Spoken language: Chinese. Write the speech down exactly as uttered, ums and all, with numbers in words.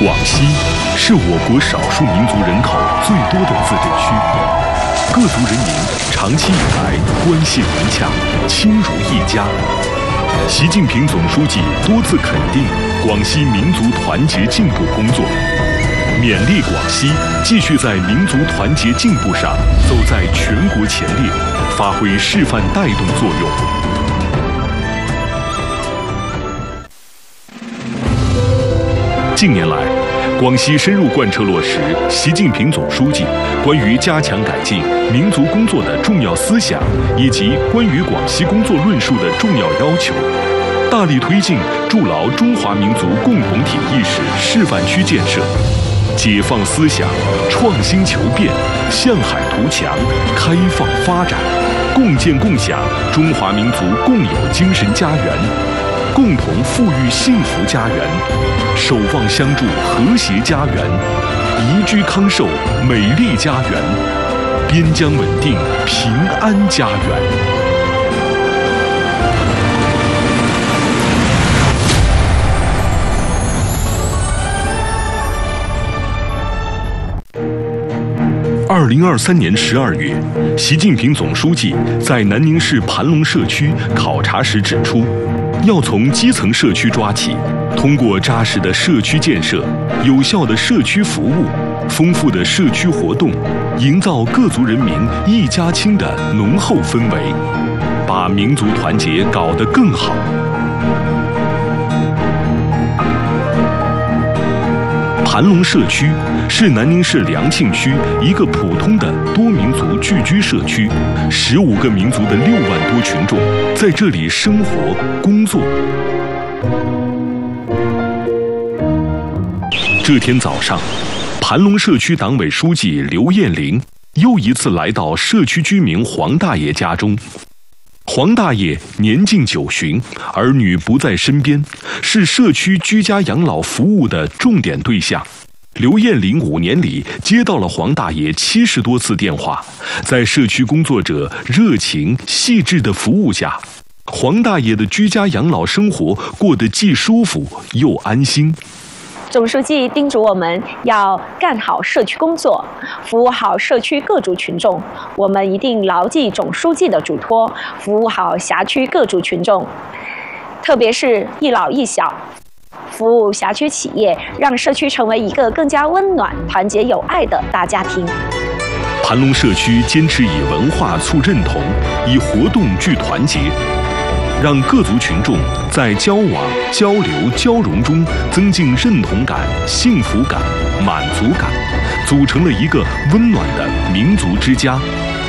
广西是我国少数民族人口最多的自治区，各族人民长期以来关系融洽，亲如一家。习近平总书记多次肯定广西民族团结进步工作，勉励广西继续在民族团结进步上走在全国前列，发挥示范带动作用。近年来，广西深入贯彻落实习近平总书记关于加强改进民族工作的重要思想以及关于广西工作论述的重要要求，大力推进筑牢中华民族共同体意识示范区建设，解放思想，创新求变，向海图强，开放发展，共建共享中华民族共有精神家园，共同富裕幸福家园，守望相助和谐家园，宜居康寿美丽家园，边疆稳定平安家园。二零二三年十二月，习近平总书记在南宁市盘龙社区考察时指出，要从基层社区抓起，通过扎实的社区建设、有效的社区服务、丰富的社区活动，营造各族人民一家亲的浓厚氛围，把民族团结搞得更好。盘龙社区是南宁市良庆区一个普通的多民族聚居社区，十五个民族的六万多群众在这里生活工作。这天早上，盘龙社区党委书记刘艳玲又一次来到社区居民黄大爷家中。黄大爷年近九旬，儿女不在身边，是社区居家养老服务的重点对象。刘艳玲五年里接到了黄大爷七十多次电话，在社区工作者热情细致的服务下，黄大爷的居家养老生活过得既舒服又安心。 总书记叮嘱我们要干好社区工作，服务好社区各族群众。我们一定牢记总书记的嘱托，服务好辖区各族群众，特别是一老一小，服务辖区企业，让社区成为一个更加温暖、团结友爱的大家庭。 盘龙社区坚持以文化促认同，以活动聚团结，让各族群众在交往、交流、交融中增进认同感、幸福感、满足感，组成了一个温暖的民族之家。